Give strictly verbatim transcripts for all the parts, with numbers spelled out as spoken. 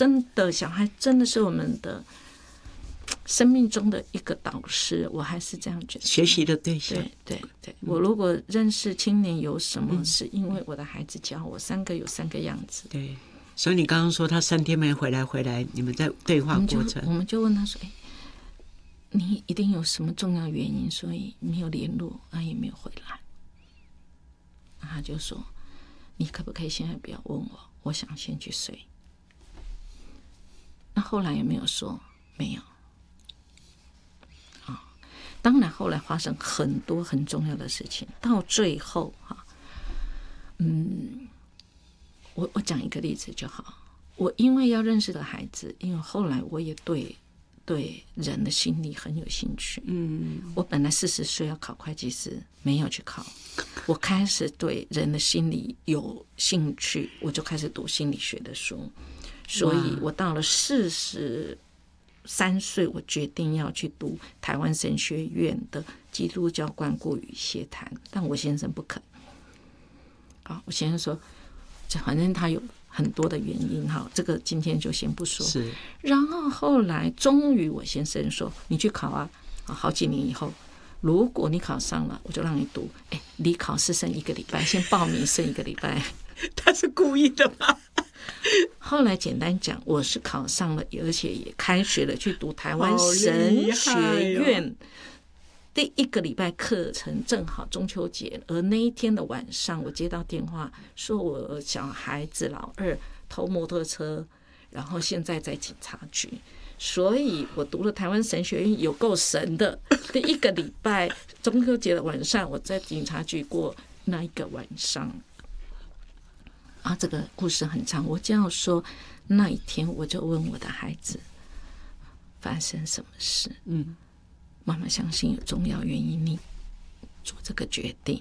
真的小孩真的是我们的生命中的一个导师，我还是这样觉得， 学习的对象。 对对对，我如果认识青年有什么，是因为我的孩子教我，三个有三个样子。 对，所以你刚刚说他三天没回来，回来你们在对话过程， 我们就我们就问他说：“哎，你一定有什么重要原因，所以没有联络，啊也没有回来。”他就说：“你可不可以现在不要问我？我想先去睡。”那后来也没有说，没有。啊，当然后来发生很多很重要的事情，到最后哈，嗯，我我讲一个例子就好。我因为要认识的孩子，因为后来我也对对人的心理很有兴趣。嗯，我本来四十岁要考会计师，没有去考。我开始对人的心理有兴趣，我就开始读心理学的书。所以我到了四十三岁，我决定要去读台湾神学院的基督教关顾与协谈，但我先生不肯。好，我先生说，反正他有很多的原因哈，这个今天就先不说。 是。 然后后来终于我先生说，你去考啊，好几年以后，如果你考上了，我就让你读。哎，离考试剩一个礼拜，先报名剩一个礼拜。 他是故意的吗？ 后来简单讲，我是考上了，而且也开学了，去读台湾神学院。第一个礼拜课程正好中秋节，而那一天的晚上，我接到电话说我小孩子老二偷摩托车，然后现在在警察局。所以我读了台湾神学院，有够神的。第一个礼拜中秋节的晚上，我在警察局过那一个晚上。啊，这个故事很长，我就要说那一天我就问我的孩子发生什么事。嗯，妈妈相信有重要原因，你做这个决定。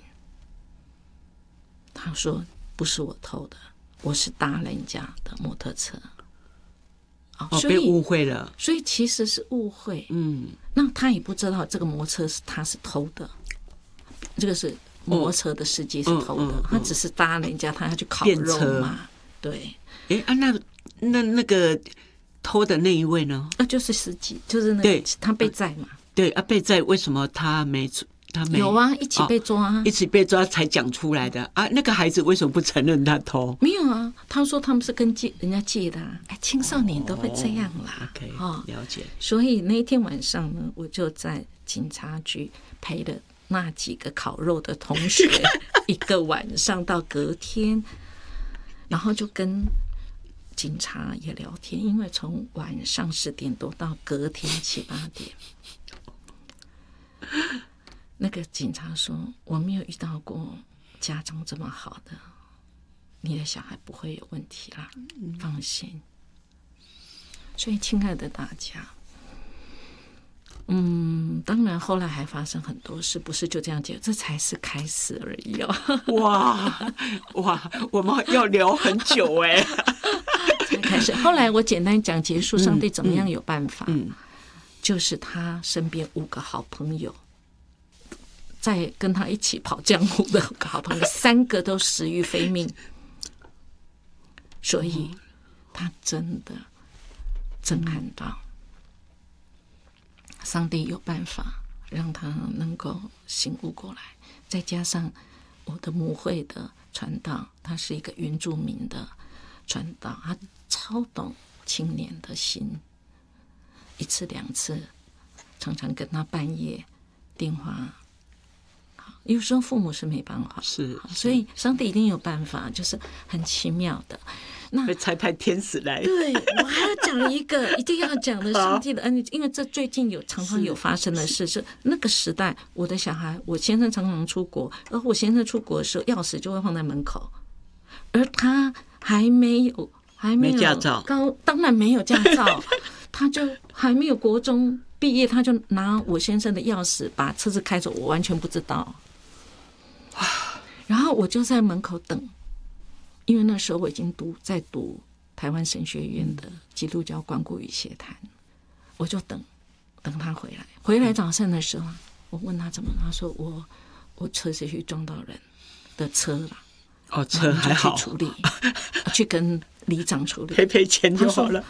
他说不是我偷的，我是搭人家的摩托车。 哦，被误会了， 所以其实是误会。嗯，那他也不知道这个摩托车是他是偷的，这个是摩托车的司机是偷的，嗯嗯嗯、他只是搭人家，他要去烤肉嘛。对， 哎啊，那那那个偷的那一位呢？ 那、啊、就是司机，就是那个他被载嘛。 对啊，被载，为什么他没他没有啊？一起被抓、啊哦，一起被抓才讲出来的啊。那个孩子为什么不承认他偷？ 没有啊，他说他们是跟借人家借的、啊。哎，青少年都会这样啦。 哦、OK， 哦，了解。 所以那一天晚上呢，我就在警察局陪了那几个烤肉的同学一个晚上到隔天，然后就跟警察也聊天，因为从晚上十点多到隔天七八点。那个警察说：“我没有遇到过家长这么好的，你的小孩不会有问题啦，放心。”所以，亲爱的大家，嗯，当然后来还发生很多事，不是就这样结，这才是开始而已哦。 哇哇，我们要聊很久哎、欸， 才开始。后来我简单讲结束，上帝怎么样有办法？嗯嗯、就是他身边五个好朋友。在跟他一起跑江湖的好朋友，三个都死于非命，所以他真的震撼到，上帝有办法让他能够醒悟过来。再加上我的母会的传道，他是一个原住民的传道，他超懂青年的心，一次两次，常常跟他半夜电话。有时候父母是没办法， 是， 所以上帝一定有办法，就是很奇妙的。那会差派天使来。 对，我还要讲一个一定要讲的上帝的恩典，因为这最近有常常有发生的事，是那个时代，我的小孩，我先生常常出国，而我先生出国的时候，钥匙就会放在门口，而他还没有还没有驾照， 高当然没有驾照，他就还没有国中毕业，他就拿我先生的钥匙把车子开走，我完全不知道。然后我就在门口等，因为那时候我已经读在读台湾神学院的基督教关顾与协谈，我就等等他回来。回来早上的时候，我问他怎么，他说我我车子去撞到人的车了。 哦，车还好， 去处理，去跟里长处理， 赔赔钱就好了。